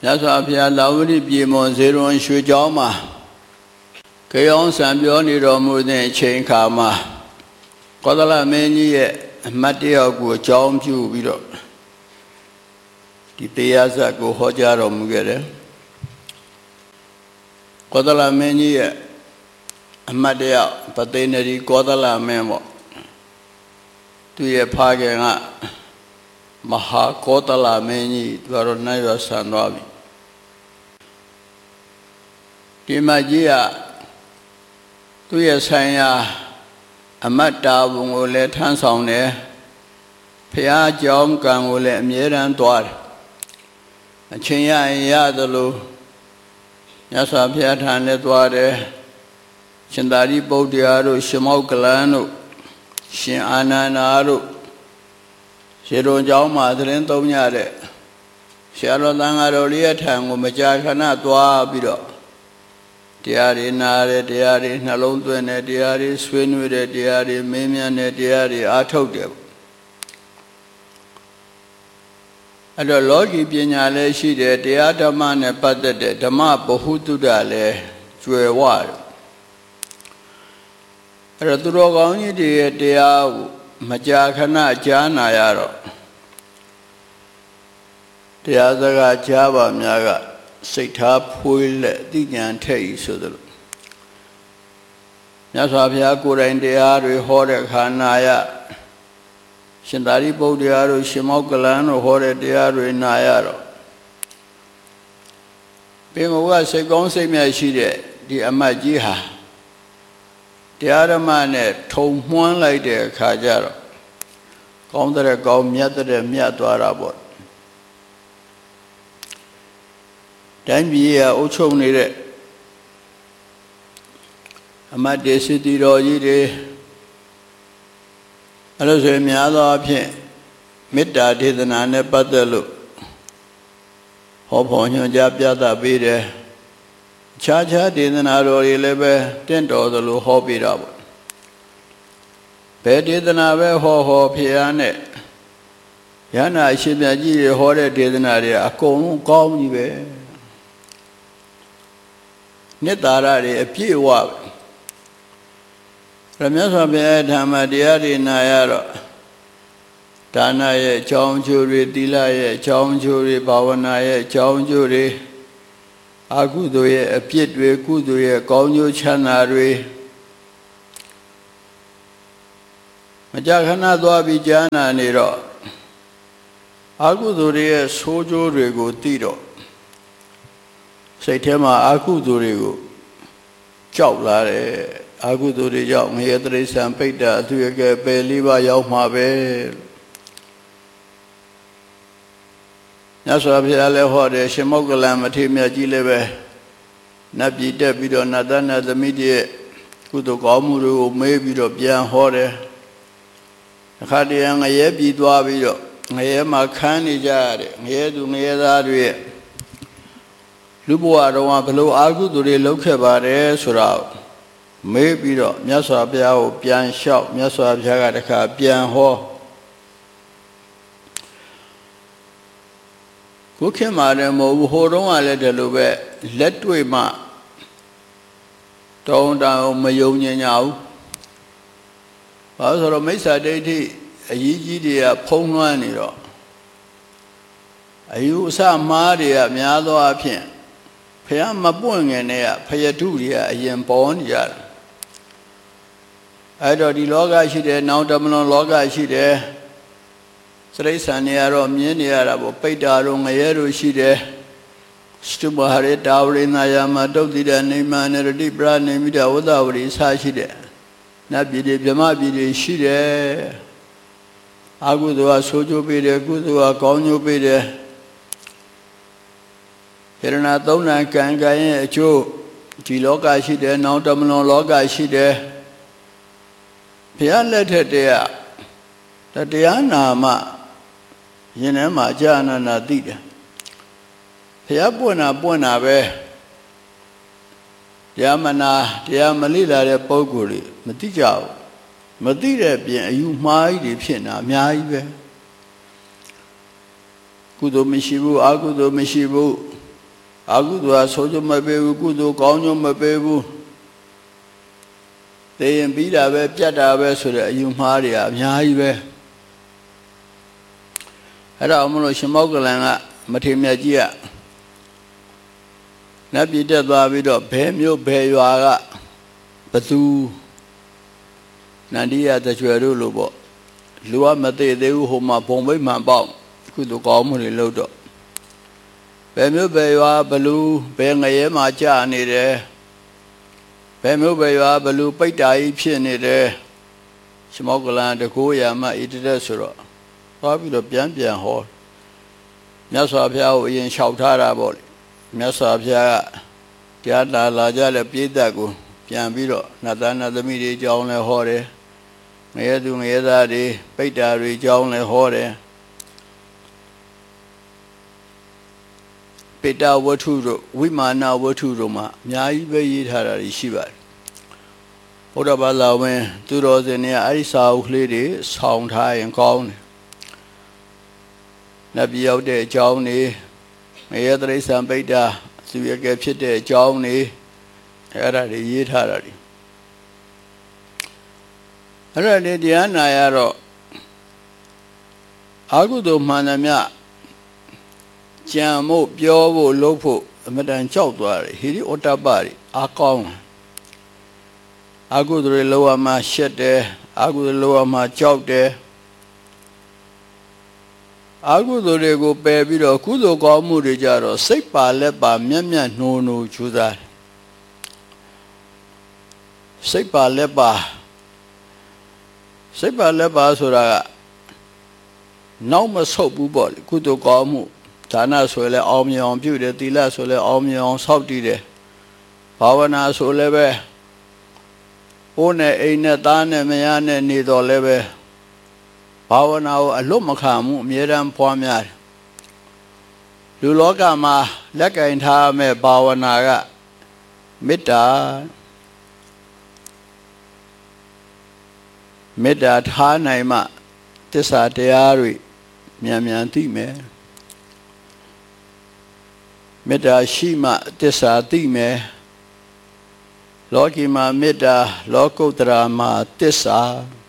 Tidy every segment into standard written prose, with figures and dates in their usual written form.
That's why I love it. Be more zero and shoot Jama. Kayon Sambioni Romu than chain karma. Kodala many Mattia go Jom Ju Vido. The Piazza go Hojaro Mugere. Kodala many Mattia, Patenari Kodala Memo. To ye Pagana Maha Kotala many Varonaya Sanravi. Dimagia to ye Sanya Amata will let hands on there. Pia Jom can will let me and Dwar. A Chenya Yadalu Yasa Piatan let Dware Chandari Bodiaro Shimokalano Shin Ananaru Shiro Jama Trento Yare Sharodanga Riatan Majacana Dwa Bido. Diari Nare, Diari Nalondwene, Diari Swinwide, Diari Mimiane, Diari Atogel. And the Logi Pianale, she did the Adamane Padde, Dama Bohutudale, Juewar. Radurogoni dia Majakana Jana Yaro. The other Java Miaga. Sita Puil Digan Tay Sudal Nasavia Kurain de Ari Hore Hanaya Shindari Bodiaro Shimokalano Hore de Ari Nayaro Bingowa Segon Semia Shide, the Amajiha the other man told one like the Kajaro Condra Go Miata de Miatuarabot. Then we are also needed. Amade City Rogi, Alose Miala Pien, Mita did an Anne Patalu. Hope on your Jabjata be there. Chacha did an Arori Lebe, $10 the hobby rubber. Petty than Ave Ho Piane. Yana Shibaji, Hore did an area, a call me. Netara a few wab. Ramasa Beatama Diari Nayaro Tanaye, Chong Jury, Dilaye, Chong Jury, Bawanaye, Chong Jury Agudoye, a Pietwe, Kuduye, Konyu Chanari Majakana Dwabijana Niro Agudure, Sojo Rego Tiro. Saitema Akudurigo Chowlare Aguduri Young Hedri Sampita to get Beliva Yaumabe Nasabale Horde Shemogalam Timia Gileve Nabi Debido Nadana the media Kudokamuru maybe the Bian Horde Hadiang Ayebi Dwabido Ayema Kani Jari Hedu Nedari Luboa don't want below Agu to the local bare surround. Maybe the Miasa Biao, Pian Shop, Miasa Jagaka, Pian Ho. Cooking Madame Horon, let the Lube, let we ma. Down down my union now. Also, Mesa Deity, a Yigia Pongwaniro. I use some Maria Miado Apien. Payama Boing and Air, Payaturia, Yen Bon Yar. I don't the loga she there, now Domino loga she there. Sresaniaro, Mieniarabo, Paydarong, Aero she there. Stubahare, Dowry, Nayama, Dodida, Nima, and a deep brand name without his hashi there. Nabi de Jamabi, she there. Agudua, Sojo be there, Gudua, Konyo be there. Herana Dona can Gay a Joe, Giloga she there, now Domino Loga she there. Pian letter there. That they are Nama Yenema Jana Nadida. Piabuena Buena Be Yamana, Yamalila de Poguri, Matijao, Madira bien, you might if you know, Miaibe. Kudo Mishibu, Agudo Mishibu, အာကုသိုလ်ဆိုးကျမပေးဘူးကုသိုလ်ကောင်းကျိုးမပေးဘူးသိရင်ပြီးတာပဲပြတ်တာပဲဆိုတဲ့အယူမှားတွေအများကြီးပဲအဲ့ဒါအမလို့ရှင်မောက္ကလန်ကမထေရမြတ်ကြီးကနတ်ပြည်တက်သွားပြီးတော့ဘယ်မြို့ဘယ်ရွာကဘသူနန္ဒီယတကြွယ်တို့လို့ပေါ့လူကမသိသေးဘူးဟိုမှာဘုံဘိမှန်ပေါက်ကုသိုလ်ကောင်းမှုတွေလုပ်တော့ဘယ်မျိုးဘယ်ရွာဘလူဘယ်ငရဲမှာကြာနေတယ်ဘယ်မျိုးဘယ်ရွာဘလူပိတ်တာကြီးဖြစ်နေတယ်ရှမောကလန်တကိုးရမဣတတဲ့ဆိုတော့သွားပြီးတော့ပြန်ဟောမြတ်စွာဘုရားကိုအရင်လျှောက်ထားတာပေါ့လေမြတ်စွာဘုရားကတရားလာကြတဲ့ပြိဿကိုပြန်ပြီးတော့နတ်သားနတ်သမီးတွေအကြောင်းလဲဟောတယ်ငရဲသူငရဲသားတွေပိတ်တာတွေအကြောင်းလဲဟောတယ်ပိတ္တဝတ္ထုတို့ဝိမာနဝတ္ထုတို့မှာအများကြီးပဲရေးထားတာရှိပါတယ်ဘုရားဘာသာဝင်သူတော်စင်တွေကအဲ့ဒီစာအုပ်ကလေးတွေဆောင်းထားရင်ကောင်းတယ်နတ်ပြည်ရောက်တဲ့အကြောင်းတွေငရဲတိရစ္ဆာန်ပိတ္တသူရကဲဖြစ်တဲ့အကြောင်းတွေအဲ့ဒါတွေရေးထားတာတွေအဲ့ဒါတွေတရားနာရတော့အာဟုသောမှန်သမျှကြံမို့ပြောဖို့လုပ်ဖို့အမတန်ကြောက်သွားတယ်ဟိရိဩတ္တပတွေအားကောင်းအာဟုသောတွေလောကမှာရှက်တယ်အာဟုသောလောကမှာကြောက်တယ်အာဟုသောတွေကိုပယ်ပြီးတော့ကုသိုလ်ကောင်းမှုတွေကြတော့စိတ်ပါလက်ပါမျက်နှိုးကြိုးစားတယ်စိတ်ပါလက်ပါဆိုတာကနောက်မဆုတ်ဘူးပေါ့လေကုသိုလ်ကောင်းမှုဒါနဆိုရင်လည်းအောင်မြင်အောင်ပြုတယ်သီလဆိုလည်းအောင်မြင်အောင်ဆောက်တည်တယ်ဘာဝနာဆိုလည်းပဲဘိုးနဲ့အိမ်နဲ့သားနဲ့မယားနဲ့နေတော်လည်းပဲဘာဝနာကိုအလွတ်မခံမှုအမြဲတမ်းပွားများတယ်လူလောကမှာလက်ကင်ထားမဲ့ဘာဝနာကမေတ္တာထားနိုင်မှသစ္စာတရားတွေမြန်သိမယ်မေတ္တာရှိမှသစ္စာသိမယ်လောကီမှာမေတ္တာလောကုတ္တရာမှာသစ္စာ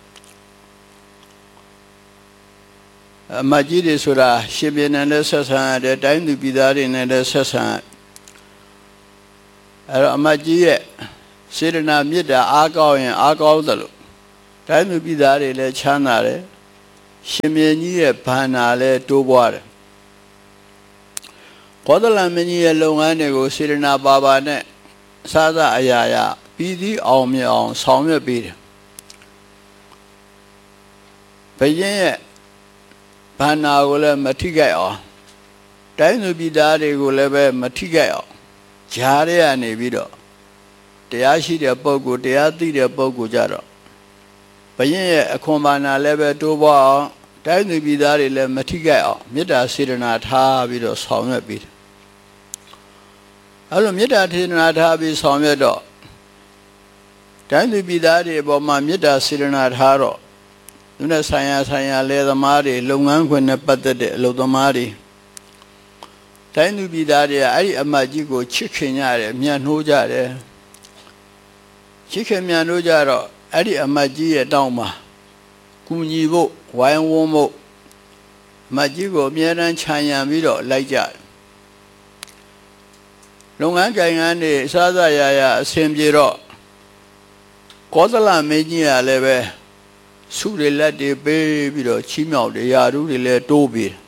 အမကြီးတွေဆိုတာရှင်ပြန်နဲ့ဆက်ဆံတဲ့တိုင်းသူပြည်သားတွေနဲ့လည်းဆက်ဆံအဲ့တော့အမကြီးရဲ့စေတနာမေတ္တာအားကောင်းရင်အားကောင်းသလိုတိုင်းသူပြည်သားတွေလည်းချမ်းသာတယ်ရှင်ပြန်ကြီးရဲ့ဘာနာလည်းတိုးပွားတယ်ကောသလမင်းကြီးရဲ့လုပ်ငန်းတွေကိုစေတနာပါနဲ့စားစအရာရာပြည်စည်းအောင်မြင်အောင်ဆောင်ရွက်ပေးတယ်ဘုရင်ရဲ့ဘာနာကိုလည်းမထိခိုက်အောင်တိုင်းသူပြည်သားတွေကိုလည်းပဲမထိခိုက်အောင်ဂျားရဲကနေပြီးတော့တရားရှိတဲ့ပုဂ္ဂိုလ်တရားသိတဲ့ပုဂ္ဂိုလ်ကြတော့ဘုရင်ရဲ့အခွန်ဘာနာလည်းပဲတိုးပွားအောင်တိုင်းသူပြည်သားတွေလည်းမထိခိုက်အောင်မေတ္တာစေတနာထားပြီးတော့ဆောင်ရွက်ပေးတယ်အဲ့လိုမေတ္တာစေတနာထားပြီးဆောင်ရွက်တော့တိုင်းသူပြည်သားတွေအပေါ်မှာမေတ္တာစေတနာထားတော့သူနဲ့ဆိုင်ရာလယ်သမားတွေလုပ်ငန်းခွင်နဲ့ပတ်သက်တဲ့အလုပ်သမားတွေတိုင်းသူပြည်သားတွေကအဲ့ဒီအမတ်ကြီးကိုချစ်ခင်ကြတယ်မြတ်နှိုးကြတယ်ချစ်ခင်မြတ်နှိုးကြတော့အဲ့ဒီအမတ်ကြီးရဲ့တောင်းမှာကူညီဖို့ဝိုင်းဝန်းဖို့အမတ်ကြီးကိုအမြဲတမ်းခြံရံပြီးတော့လိုက်ကြတယ်လုပ်ငန်းကိုင်ငန်းတွေအစားအစာရာအဆင်ပြေတော့ကောသလမင်းကြီးကလည်းပဲဆုတွေလက်တွေပေးပြီးတော့ချီးမြှောက်တယ်ယာရုတွေလည်းတိုးပြီး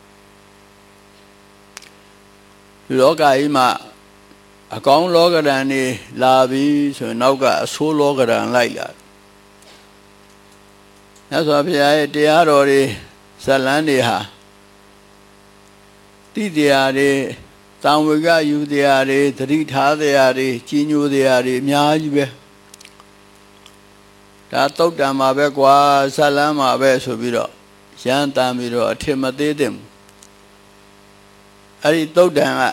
ဒီလောကကြီးမှာအကောင်းလောကဓာတ်နေလာပြီးဆိုရင်နောက်ကအဆိုးလောကဓာတ်လိုက်လာမြတ်စွာဘုရားရဲ့တရားတော်တွေဇတ်လန်းတွေဟာတိတရားတွေတံဝေကယူတရားတွေသတိထားတရားတွေကြီးညိုတရားတွေအများကြီးပဲဒါတုတ်တံမှာပဲကွာဇတ်လန်းမှာပဲဆိုပြီးတော့ရမ်းတမ်းပြီးတော့အထင်မသေးသင့်ဘူးအဲ့ဒီတုတ်တံက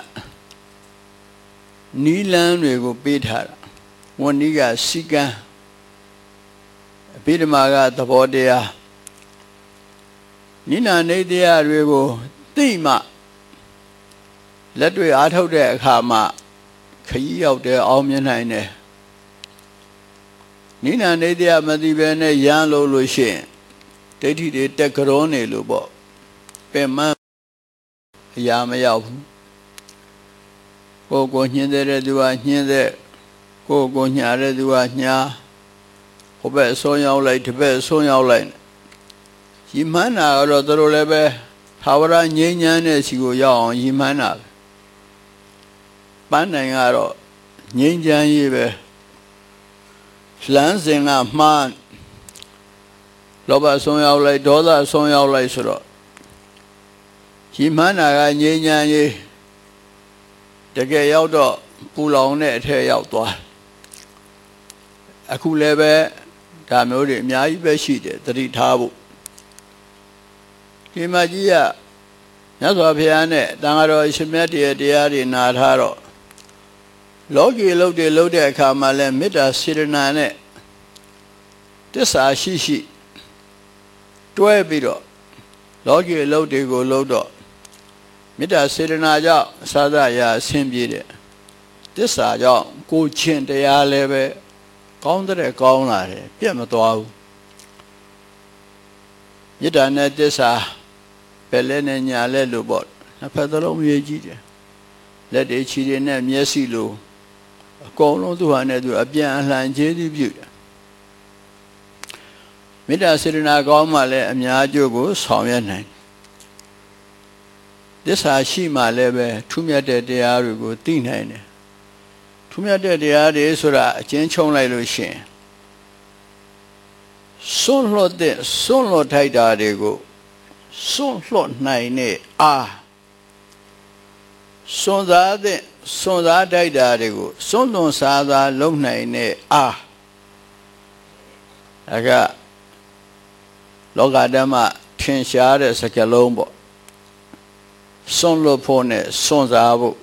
နီးလန်းတွေကိုပေးထားတာဝဏ္ဏီကစီကံအဘိဓမ္မာကသဘောတရားနိနာနေတရားတွေကိုသိမှလက်တွေ့အားထုတ်တဲ့အခါမှာခရီးရောက်တဲ့အောင်မြင်နိုင်တယ်နိနာနေတရားမသိဘဲနဲ့ရမ်းလို့ရှိရင်ဒိဋ္ဌိတွေတက်ကြောနေလို့ပေါ့ပင်မအရာမရောက်ဘူးကိုညှင်းတဲ့သူကညှင်းတဲ့ကိုညာတဲ့သူကညာဟိုဘက်အဆုံးရောက်လိုက်ဒီဘက်အဆုံးရောက်လိုက်ရည်မှန်းတာကတော့သူတို့လည်းပဲသာဝရငြိမ်းချမ်းတဲ့စီကိုရောက်အောင်ရည်မှန်းတာပန်းနိုင်ကတော့ငြိမ်းချမ်းရေးပဲလမ်းစဉ်ကမှားလောဘဆုံးရောက်လိုက်ဒေါသဆုံးရောက်လိုက်ဆိုတော့ရည်မှန်းတာကငြိမ်းချမ်းရေးတကယ်ရောက်တော့ပူလောင်တဲ့အထက်ရောက်သွားအခုလည်းပဲဒါမျိုးတွေအများကြီးပဲရှိတယ်သတိထားဖို့ဒီမှာကြီးကမြတ်စွာဘုရားနဲ့တန်ဃာတော်အရှင်မြတ်တရားတွေနာထားတော့လောကီအလုပ်တွေလုပ်တဲ့အခါမှာလဲမေတ္တာစေတနာနဲ့တစ္ဆာရှိတွဲပြီးတော့လောကီအလုပ်တွေကိုလုပ်တော့မေတ္တာစေတနာကြောင့်သာသရာအဆင်ပြေတယ်တစ္ဆာကြောင့်ကိုချင်းတရားလည်းပဲကောင်းတဲ့ကောင်းလာတယ်ပြတ်မသွားဘူးမေတ္တာနဲ့တစ္ဆာပဲလဲနဲ့ညာလဲလို့ပေါ့နှစ်ဖက်သလုံးရေးကြည့်တယ်လက်တွေခြေတွေနဲ့မျက်စိလိုအကုန်လုံးသူဟာနဲ့သူအပြန်အလှန်ကျေးဇူးပြုတယ်မေတ္တာစေတနာကောင်းမှလည်းအများကျိုးကိုဆောင်ရွက်နိုင်သစ္စာရှိမှလည်းပဲထူးမြတ်တဲ့တရားတွေကိုသိနိုင်တယ်ထူးမြတ်တဲ့တရားတွေဆိုတာအကျဉ်းချုံလိုက်လို့ရှိရင်စွန့်လွတ်ထိုက်တာတွေကိုစွန့်လွတ်နိုင်တဲ့အားစွန့်စားထိုက်တာတွေကိုစွန့်လွန်စားသာလုံနိုင်တဲ့အားဒါကလောကဓမ္မထင်ရှားတဲ့စကားလုံးပေါ့စွန့်လွတ်ဖို့နဲ့စွန့်စားဖို့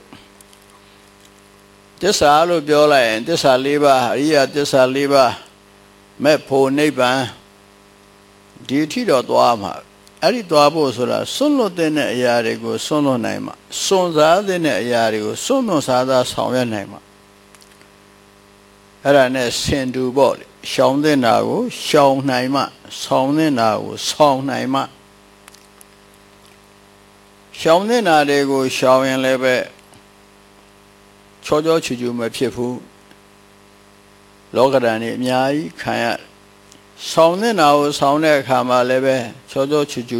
သစ္စာလို့ပြောလိုက်ရင်သစ္စာ၄ပါးအရိယသစ္စာ၄ပါးမဲ့ဖို့နိဗ္ဗာန်ဒီအထိတော့သွားမှာအဲ့ဒီသွားဖို့ဆိုတာစွန့်လွတ်တဲ့အရာတွေကိုစွန့်လွတ်နိုင်မှာစွန့်စားတဲ့အရာတွေကိုစွန့်လွတ်စားသာဆောင်ရွက်နိုင်မှာအဲ့ဒါနဲ့ဆင်တူပေါ့လေရှောင်တဲ့နာကိုရှောင်နိုင်မှဆောင်တဲ့နာကိုဆောင်နိုင်မှရှောင်တဲ့နာတွေကိုရှောင်ရင်လည်းပဲချောချူမဖြစ်ဘူးလောကဓာတ်နဲ့အများကြီးခံရဆောင်တဲ့နာကိုဆောင်တဲ့အခါမှာလည်းပဲချောချူ